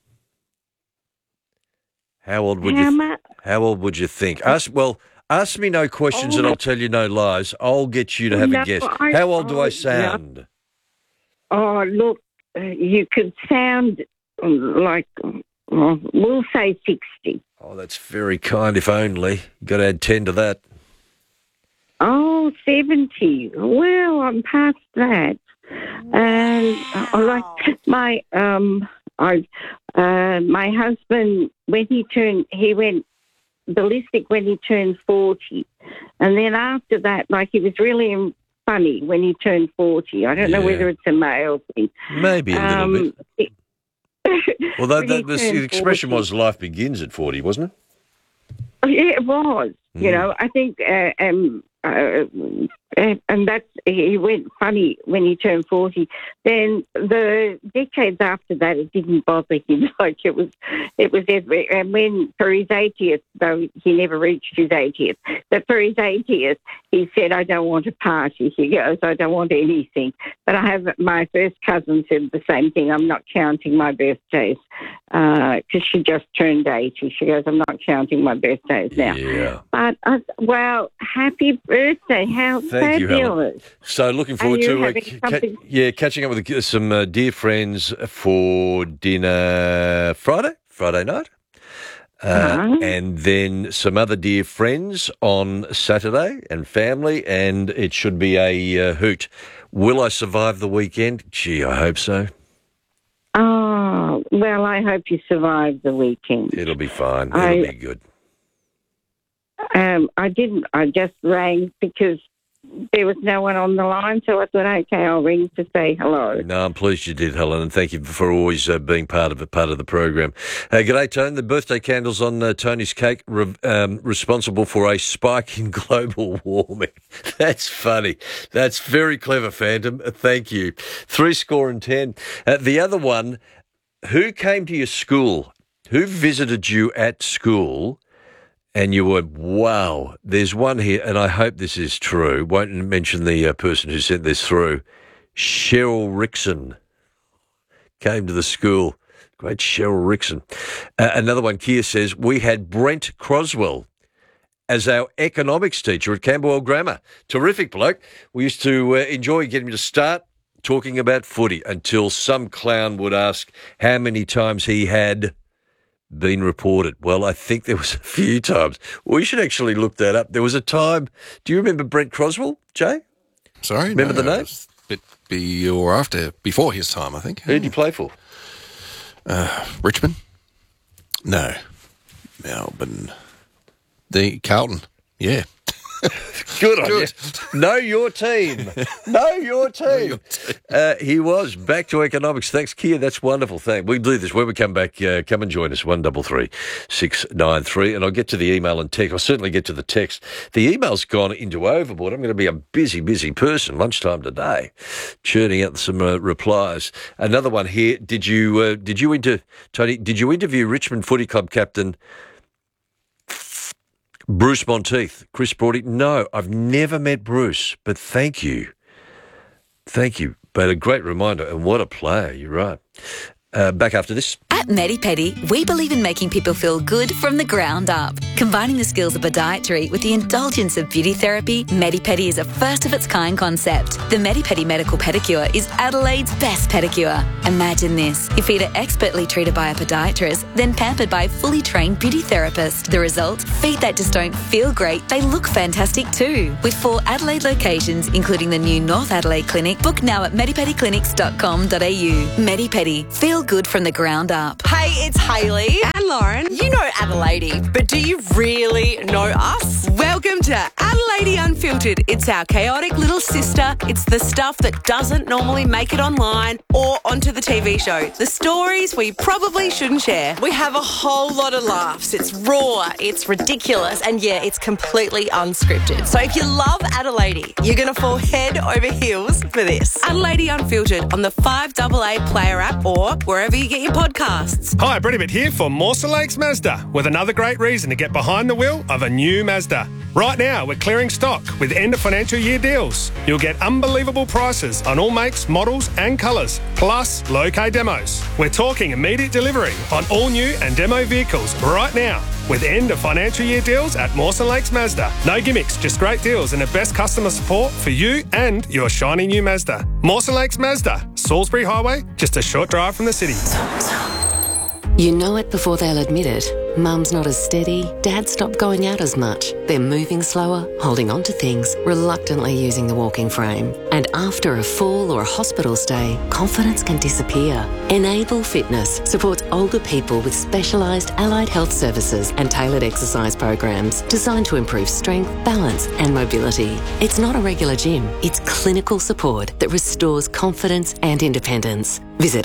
old would you think? Ask me no questions and I'll tell you no lies. I'll get you to have a guess. How old do I sound? Oh, look, you could sound like, we'll say 60. Oh, that's very kind, if only. Got to add 10 to that. Oh, 70. Well, I'm past that. And like my husband, he went ballistic when he turned 40. And then after that, like, he was really funny when he turned 40. I don't know whether it's a male thing. Maybe a little bit. Well, the expression 40. was life begins at 40, wasn't it? Yeah, it was. You know, I think, and that's, he went funny when he turned 40. Then the decades after that, it didn't bother him. Like, it was every, and when, for his 80th, though he never reached his 80th, but for his 80th, he said, I don't want a party. He goes, I don't want anything. But I have, my first cousin said the same thing. I'm not counting my birthdays, because she just turned 80. She goes, I'm not counting my birthdays now. Yeah. But, well, happy birthday. How Thank you, Helen. So looking forward to catching up with some dear friends for dinner Friday night. And then some other dear friends on Saturday and family, and it should be a hoot. Will I survive the weekend? Gee, I hope so. Oh, well, I hope you survive the weekend. It'll be fine. It'll be good. I just rang because there was no one on the line, so I thought, okay, I'll ring to say hello. No, I'm pleased you did, Helen, and thank you for always being part of the program. G'day, Tone. The birthday candles on Tony's cake responsible for a spike in global warming. That's funny. That's very clever, Phantom. Thank you. 10. The other one, who came to your school? Who visited you at school? And you went, wow, there's one here, and I hope this is true. Won't mention the person who sent this through. Cheryl Rickson came to the school. Great Cheryl Rickson. Another one, Kia says, we had Brent Croswell as our economics teacher at Camberwell Grammar. Terrific bloke. We used to enjoy getting him to start talking about footy until some clown would ask how many times he had been reported. Well, I think there was a few times. We should actually look that up. There was a time. Do you remember Brent Croswell, Jay? Sorry? Remember the name? Before his time, I think. Who did you play for? Richmond? No. Melbourne. Carlton. Yeah. Good on you. Know your team. Know your team. He was back to economics. Thanks, Kia. That's wonderful. We'll do this. When we come back, come and join us, 133 693. And I'll get to the email and text. I'll certainly get to the text. The email's gone into overboard. I'm going to be a busy person lunchtime today, churning out some replies. Another one here. Did you interview Richmond Footy Club captain Bruce Monteith? Chris Broughty? No, I've never met Bruce, but thank you. Thank you. But a great reminder, and what a player, you're right. Back after this. At Medipedi, we believe in making people feel good from the ground up. Combining the skills of podiatry with the indulgence of beauty therapy, Medipedi is a first-of-its-kind concept. The Medipedi Medical Pedicure is Adelaide's best pedicure. Imagine this. Your feet are expertly treated by a podiatrist, then pampered by a fully trained beauty therapist. The result? Feet that just don't feel great, they look fantastic too. With 4 Adelaide locations, including the new North Adelaide Clinic, book now at medipediclinics.com.au. Medipedi. Feel good from the ground up. Hey, it's Hayley and Lauren. You know Adelaide, but do you really know us? Welcome to Adelaide Unfiltered. It's our chaotic little sister. It's the stuff that doesn't normally make it online or onto the TV show. The stories we probably shouldn't share. We have a whole lot of laughs. It's raw, it's ridiculous, and yeah, it's completely unscripted. So if you love Adelaide, you're going to fall head over heels for this. Adelaide Unfiltered on the 5AA Player app or wherever you get your podcasts. Hi, Brady Bit here for Mawson Lakes Mazda with another great reason to get behind the wheel of a new Mazda. Right now, we're clearing stock with end of financial year deals. You'll get unbelievable prices on all makes, models and colours, plus low K demos. We're talking immediate delivery on all new and demo vehicles right now with end of financial year deals at Mawson Lakes Mazda. No gimmicks, just great deals and the best customer support for you and your shiny new Mazda. Mawson Lakes Mazda, Salisbury Highway, just a short drive from the city. You know it before they'll admit it. Mum's not as steady, Dad stopped going out as much. They're moving slower, holding on to things, reluctantly using the walking frame. And after a fall or a hospital stay, confidence can disappear. Enable Fitness supports older people with specialised allied health services and tailored exercise programs designed to improve strength, balance and mobility. It's not a regular gym, it's clinical support that restores confidence and independence. Visit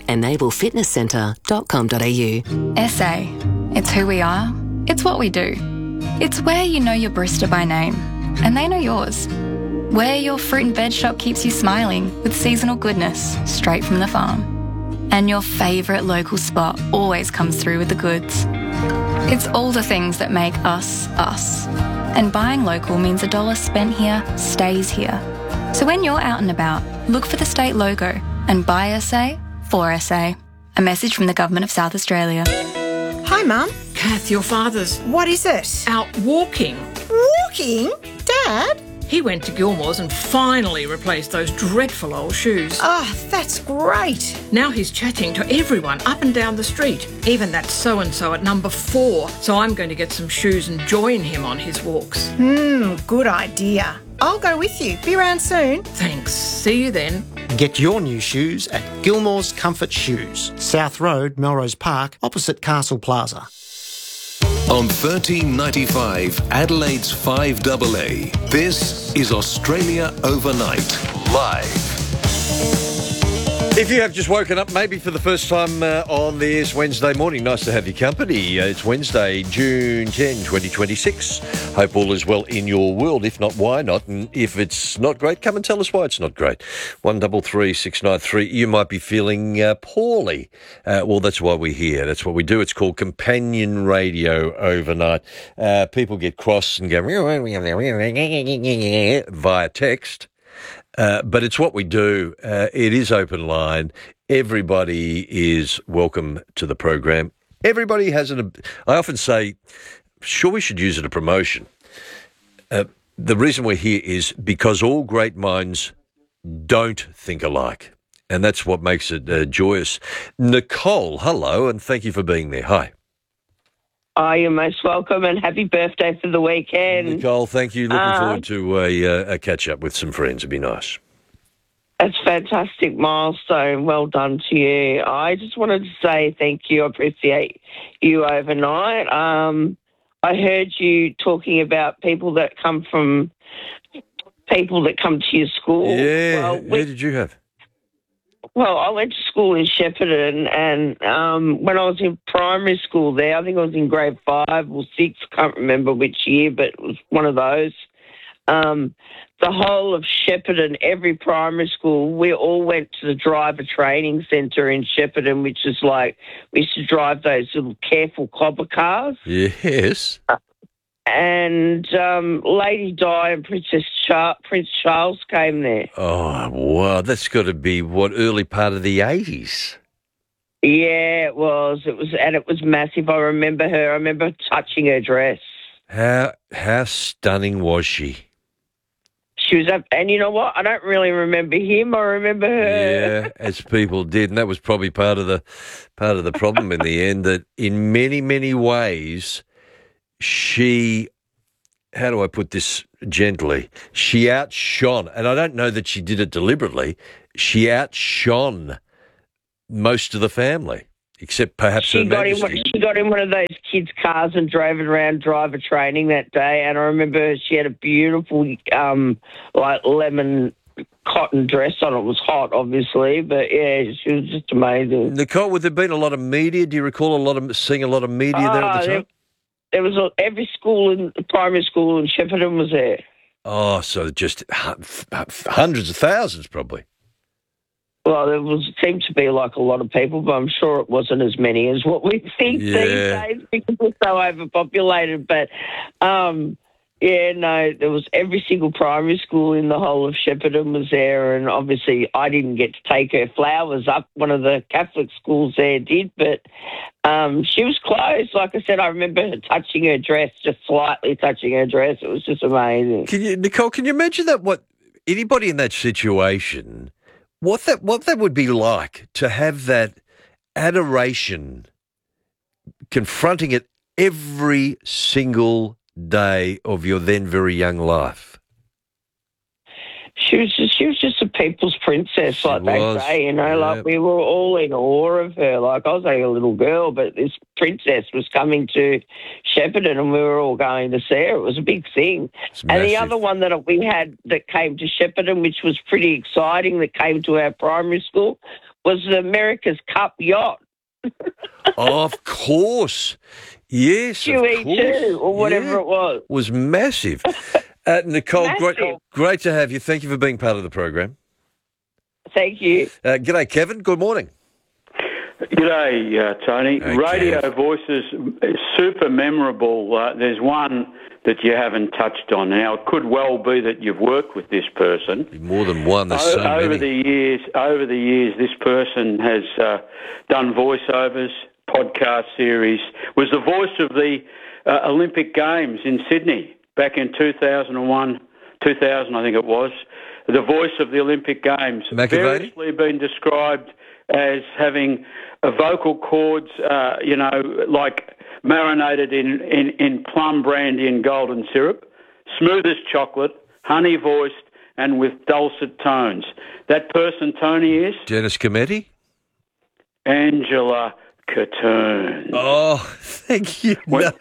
enablefitnesscentre.com.au. SA. It's who we are. It's what we do. It's where you know your barista by name, and they know yours. Where your fruit and veg shop keeps you smiling with seasonal goodness straight from the farm. And your favourite local spot always comes through with the goods. It's all the things that make us, us. And buying local means $1 spent here stays here. So when you're out and about, look for the state logo and buy SA for SA. A message from the Government of South Australia. Hi, Mum. Kath, your father's... What is it? Out walking. Walking? Dad? He went to Gilmore's and finally replaced those dreadful old shoes. Oh, that's great. Now he's chatting to everyone up and down the street, even that so-and-so at number 4. So I'm going to get some shoes and join him on his walks. Good idea. I'll go with you. Be around soon. Thanks. See you then. Get your new shoes at Gilmore's Comfort Shoes, South Road, Melrose Park, opposite Castle Plaza. On 1395 Adelaide's 5AA, this is Australia Overnight, live. If you have just woken up, maybe for the first time on this Wednesday morning, nice to have your company. It's Wednesday, June 10, 2026. Hope all is well in your world. If not, why not? And if it's not great, come and tell us why it's not great. 133 693. You might be feeling poorly. Well, that's why we're here. That's what we do. It's called Companion Radio Overnight. People get cross and go via text. But it's what we do. It is open line. Everybody is welcome to the program. Everybody has I often say, sure, we should use it as a promotion. The reason we're here is because all great minds don't think alike. And that's what makes it joyous. Nicole, hello, and thank you for being there. Hi. Oh, you're most welcome and happy birthday for the weekend. Nicole, thank you. Looking forward to a catch-up with some friends. It'd be nice. It's a fantastic milestone. Well done to you. I just wanted to say thank you. I appreciate you overnight. I heard you talking about people that come to your school. Yeah, well, who did you have? Well, I went to school in Shepparton, and when I was in primary school there, I think I was in grade 5 or 6, can't remember which year, but it was one of those. The whole of Shepparton, every primary school, we all went to the driver training centre in Shepparton, which is like, we used to drive those little careful clobber cars. Yes. and Lady Di and Prince Charles came there. Oh, wow. That's got to be, early part of the 80s? Yeah, it was. It was massive. I remember her. I remember touching her dress. How stunning was she? She was up, and you know what? I don't really remember him. I remember her. Yeah, as people did, and that was probably part of the problem in the end. That in many, many ways, she, how do I put this gently? She outshone, and I don't know that she did it deliberately. She outshone most of the family, except perhaps Her Majesty. She got in one of those kids' cars and drove it around driver training that day. And I remember she had a beautiful, lemon cotton dress on. It was hot, obviously, but yeah, she was just amazing. Nicole, would there have been a lot of media? Do you recall seeing a lot of media there at the time? There was every school in primary school in Shepparton was there. Oh, so just hundreds of thousands, probably. Well, there seemed to be a lot of people, but I'm sure it wasn't as many as what we think these days because we're so overpopulated. But, there was every single primary school in the whole of Shepparton was there, and obviously I didn't get to take her flowers up. One of the Catholic schools there did, but she was close. Like I said, I remember her touching her dress, just slightly touching her dress. It was just amazing. Nicole, can you imagine that? What anybody in that situation... What that would be like to have that adoration confronting it every single day of your then very young life? She was just a people's princess that day, like we were all in awe of her. Like I was like a little girl, but this princess was coming to Shepparton and we were all going to see her. It was a big thing. And the other one that we had that came to Shepparton, which was pretty exciting, that came to our primary school, was the America's Cup yacht. Of course. Yes, QE2 or whatever it was. Was massive. Nicole, great to have you. Thank you for being part of the program. Thank you. G'day, Kevin. Good morning. G'day, Tony. Okay. Radio voices, super memorable. There's one that you haven't touched on. Now, it could well be that you've worked with this person. More than one. There's so many. Over the years, this person has done voiceovers, podcast series, was the voice of the Olympic Games in Sydney. Back in 2001, I think it was, the voice of the Olympic Games. McAvaney? Variously been described as having vocal cords, like marinated in plum brandy and golden syrup, smooth as chocolate, honey-voiced, and with dulcet tones. That person, Tony, is? Dennis Cometti? Angela Catterns. Oh, thank you.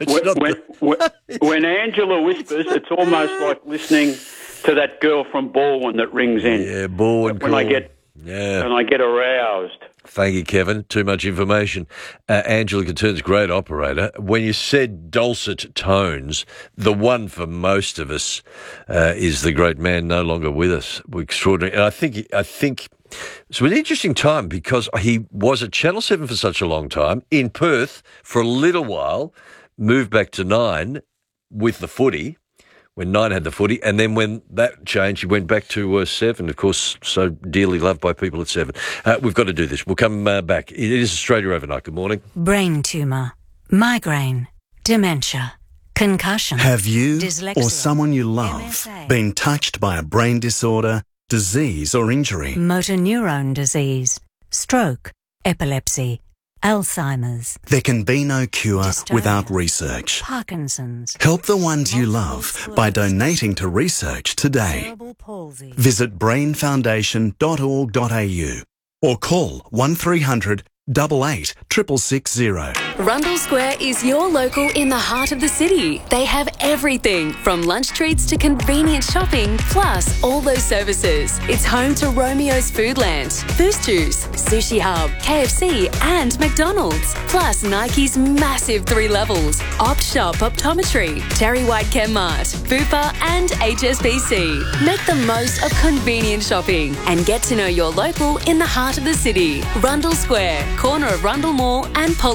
When Angela whispers, it's almost like listening to that girl from Baldwin that rings in. Yeah, Baldwin. When I get aroused. Thank you, Kevin. Too much information. Angela Catterns, great operator. When you said dulcet tones, the one for most of us is the great man no longer with us. Extraordinary. And I think. It was an interesting time because he was at Channel 7 for such a long time, in Perth for a little while, moved back to 9 with the footy, when 9 had the footy, and then when that changed, he went back to 7, of course, so dearly loved by people at 7. We've got to do this. We'll come back. It is Australia Overnight. Good morning. Brain tumour, migraine, dementia, concussion. Have you dyslexia, or someone you love MSA, been touched by a brain disorder, disease or injury? motor neurone disease, stroke, epilepsy, Alzheimer's. There can be no cure Dystonia, without research. Parkinson's. Help the ones you love by donating to research today. Cerebral palsy. Visit brainfoundation.org.au or call 1300 88 660. Rundle Square is your local in the heart of the city. They have everything from lunch treats to convenient shopping, plus all those services. It's home to Romeo's Foodland, Boost Juice, Sushi Hub, KFC and McDonald's. Plus Nike's massive 3 levels, Opt Shop Optometry, Terry White Chemmart, Bupa and HSBC. Make the most of convenient shopping and get to know your local in the heart of the city. Rundle Square, corner of Rundle Mall and Pulteney Street.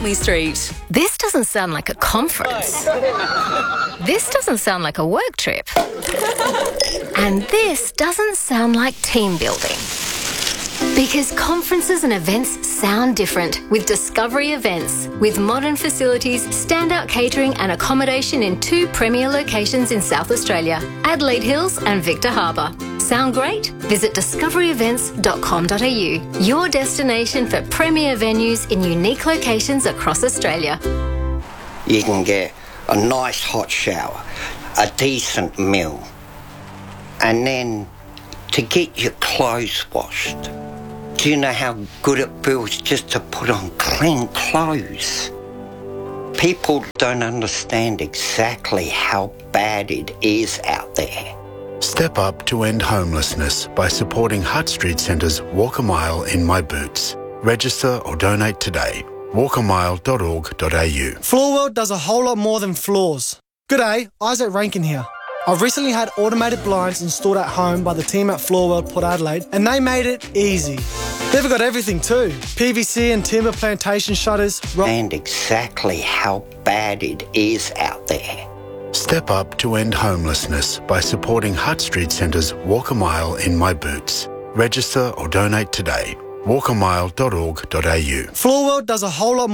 cute. This doesn't sound like a conference. This doesn't sound like a work trip. And this doesn't sound like team building. Because conferences and events sound different with Discovery Events. With modern facilities, standout catering and accommodation in 2 premier locations in South Australia, Adelaide Hills and Victor Harbour. Sound great? Visit discoveryevents.com.au, your destination for premier venues in unique locations across Australia. You can get a nice hot shower, a decent meal, and then to get your clothes washed. Do you know how good it feels just to put on clean clothes? People don't understand exactly how bad it is out there. Step up to end homelessness by supporting Hutt Street Centre's Walk a Mile in My Boots. Register or donate today. walkamile.org.au. Floor World does a whole lot more than floors. G'day, Isaac Rankin here. I've recently had automated blinds installed at home by the team at Floor World Port Adelaide, and they made it easy. They've got everything too. PVC and timber plantation shutters. And exactly how bad it is out there. Step up to end homelessness by supporting Hutt Street Centre's Walk a Mile in My Boots. Register or donate today. walkamile.org.au. Floor World does a whole lot